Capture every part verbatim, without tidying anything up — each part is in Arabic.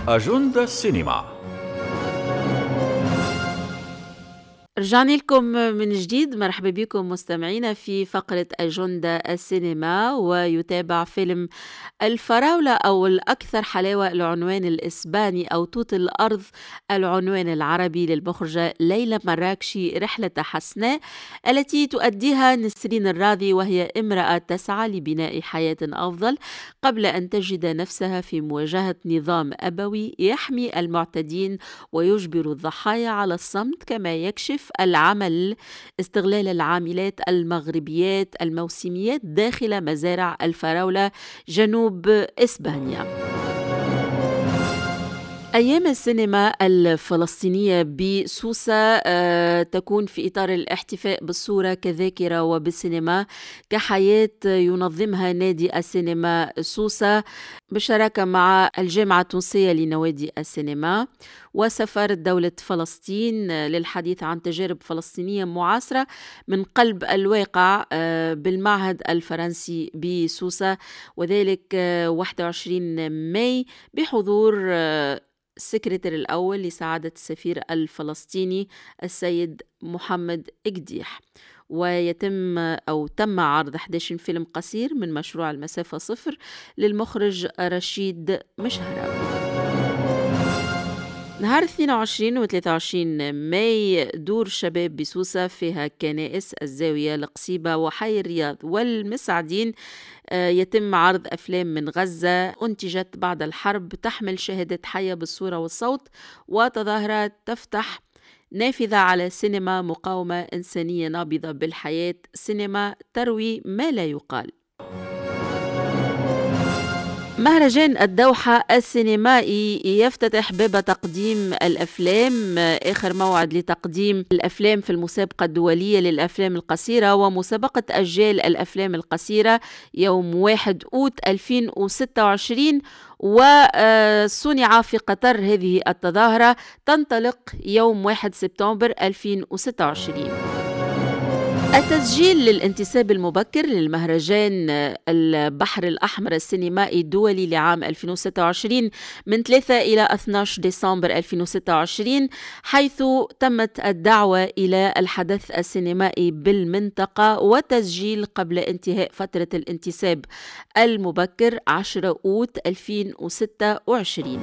أجندة السينما. رجعنا لكم من جديد. مرحبا بكم مستمعينا في فقرة أجندة السينما. ويتابع فيلم الفراولة أو الأكثر حلاوة العنوان الإسباني أو توت الأرض العنوان العربي للمخرجة ليلى مراكشي رحلة حسناء التي تؤديها نسرين الراضي، وهي امرأة تسعى لبناء حياة أفضل قبل أن تجد نفسها في مواجهة نظام أبوي يحمي المعتدين ويجبر الضحايا على الصمت، كما يكشف العمل استغلال العاملات المغربيات الموسميات داخل مزارع الفراولة جنوب إسبانيا. أيام السينما الفلسطينية بسوسة آه، تكون في إطار الاحتفاء بالصورة كذاكرة وبالسينما كحياة ينظمها نادي السينما سوسة بالشراكة مع الجامعة التونسية لنوادي السينما وسفارة دولة فلسطين للحديث عن تجارب فلسطينية معاصرة من قلب الواقع آه، بالمعهد الفرنسي بسوسة، وذلك آه، واحد وعشرين ماي بحضور آه، السكرتير الأول لسعادة السفير الفلسطيني السيد محمد إقديح. ويتم أو تم عرض أحد عشر فيلم قصير من مشروع المسافة صفر للمخرج رشيد مشهراوي. نهار اثنين وعشرين و ثلاثة وعشرين ماي دور شباب بسوسة فيها كنائس الزاوية القصيبة وحي الرياض والمسعدين يتم عرض أفلام من غزة أنتجت بعد الحرب تحمل شهادات حية بالصورة والصوت، وتظاهرات تفتح نافذة على سينما مقاومة إنسانية نابضة بالحياة، سينما تروي ما لا يقال. مهرجان الدوحة السينمائي يفتتح باب تقديم الأفلام، آخر موعد لتقديم الأفلام في المسابقة الدولية للأفلام القصيرة ومسابقة أجيال الأفلام القصيرة يوم واحد أوت ألفين وستة وعشرين، وصنع في قطر. هذه التظاهرة تنطلق يوم واحد سبتمبر ألفين وستة وعشرين. التسجيل للانتساب المبكر للمهرجان البحر الأحمر السينمائي الدولي لعام ألفين وستة وعشرين من ثلاثة إلى اثني عشر ديسمبر ألفين وستة وعشرين، حيث تمت الدعوة إلى الحدث السينمائي بالمنطقة وتسجيل قبل انتهاء فترة الانتساب المبكر عشرة أوت ألفين وستة وعشرين.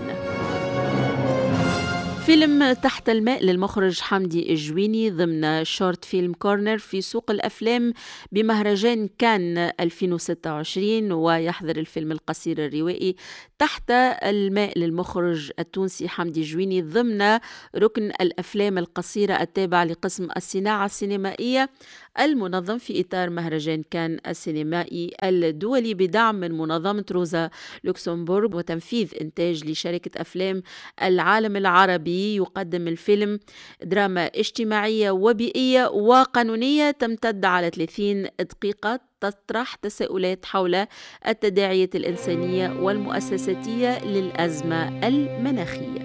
فيلم تحت الماء للمخرج حمدي الجويني ضمن شورت فيلم كورنر في سوق الأفلام بمهرجان كان ألفين وستة وعشرين، ويحضر الفيلم القصير الروائي تحت الماء للمخرج التونسي حمدي الجويني ضمن ركن الأفلام القصيرة التابع لقسم الصناعة السينمائية المنظم في إطار مهرجان كان السينمائي الدولي بدعم من منظمة روزا لوكسمبورغ وتنفيذ إنتاج لشركة أفلام العالم العربي. يقدم الفيلم دراما اجتماعية وبيئية وقانونية تمتد على ثلاثين دقيقة تطرح تساؤلات حول التداعيات الإنسانية والمؤسساتية للأزمة المناخية.